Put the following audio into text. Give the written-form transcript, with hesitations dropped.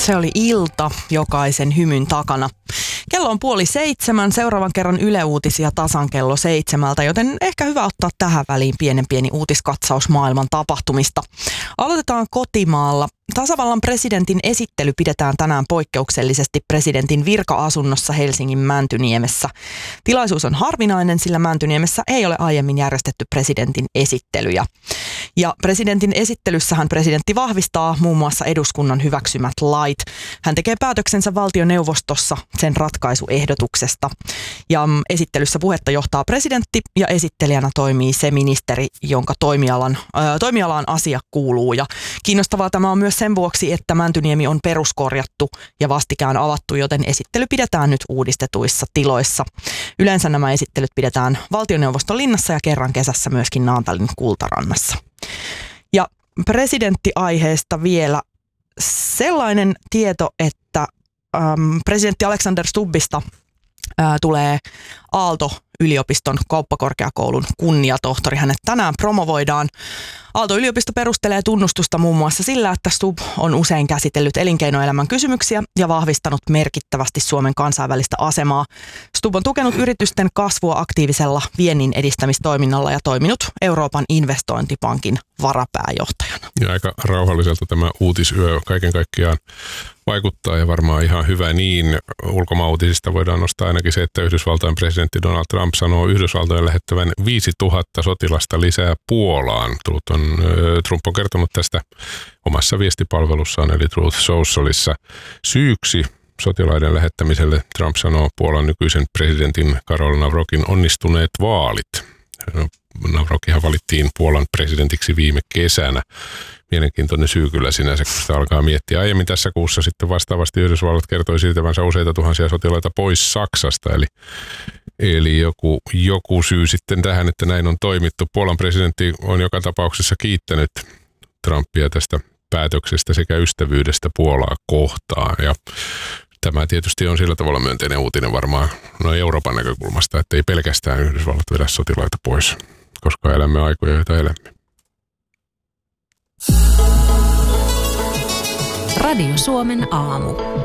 Se oli Ilta jokaisen hymyn takana. Kello on 6:30, seuraavan kerran Yle Uutisia tasan kello 7, joten ehkä hyvä ottaa tähän väliin pieni uutiskatsaus maailman tapahtumista. Aloitetaan kotimaalla. Tasavallan presidentin esittely pidetään tänään poikkeuksellisesti presidentin virka-asunnossa Helsingin Mäntyniemessä. Tilaisuus on harvinainen, sillä Mäntyniemessä ei ole aiemmin järjestetty presidentin esittelyjä. Ja presidentin esittelyssähän presidentti vahvistaa muun muassa eduskunnan hyväksymät lait. Hän tekee päätöksensä valtioneuvostossa sen ratkaisuehdotuksesta. Ja esittelyssä puhetta johtaa presidentti ja esittelijänä toimii se ministeri, jonka toimialaan asia kuuluu. Ja kiinnostavaa tämä on myös sen vuoksi, että Mäntyniemi on peruskorjattu ja vastikään avattu, joten esittely pidetään nyt uudistetuissa tiloissa. Yleensä nämä esittelyt pidetään valtioneuvoston linnassa ja kerran kesässä myöskin Naantalin Kultarannassa. Ja presidenttiaiheesta vielä sellainen tieto, että presidentti Alexander Stubbista tulee Aalto-yliopiston kauppakorkeakoulun kunniatohtori. Hänet tänään promovoidaan. Aalto-yliopisto perustelee tunnustusta muun muassa sillä, että Stubb on usein käsitellyt elinkeinoelämän kysymyksiä ja vahvistanut merkittävästi Suomen kansainvälistä asemaa. Stubb on tukenut yritysten kasvua aktiivisella viennin edistämistoiminnalla ja toiminut Euroopan investointipankin varapääjohtajana. Ja aika rauhalliselta tämä uutisyö kaiken kaikkiaan vaikuttaa ja varmaan ihan hyvä niin. Ulkomaanuutisista voidaan nostaa ainakin se, että Yhdysvaltain presidentti Donald Trump sanoo Yhdysvaltojen lähettävän 5000 sotilasta lisää Puolaan. Trump on kertonut tästä omassa viestipalvelussaan eli Truth Socialissa. Syyksi sotilaiden lähettämiselle Trump sanoo Puolan nykyisen presidentin Karol Nawrockin onnistuneet vaalit. Nawrockihan valittiin Puolan presidentiksi viime kesänä. Mielenkiintoinen syy kyllä sinänsä, kun sitä alkaa miettiä. Aiemmin tässä kuussa sitten vastaavasti Yhdysvallat kertoi siirtävänsä useita tuhansia sotilaita pois Saksasta. Eli joku syy sitten tähän, että näin on toimittu. Puolan presidentti on joka tapauksessa kiittänyt Trumpia tästä päätöksestä sekä ystävyydestä Puolaa kohtaan. Ja tämä tietysti on sillä tavalla myönteinen uutinen varmaan Euroopan näkökulmasta, että ei pelkästään Yhdysvallat vedä sotilaita pois, koska elämme aikoja, joita elämme. Radio Suomen aamu.